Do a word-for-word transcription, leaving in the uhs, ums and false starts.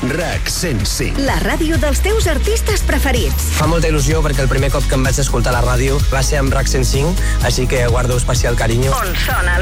RAC cent cinc. La ràdio dels teus artistes preferits. Fa molta il·lusió perquè el primer cop que em vaig escoltar la ràdio va ser amb RAC cent cinc, així que guardo especial carinyo. On sona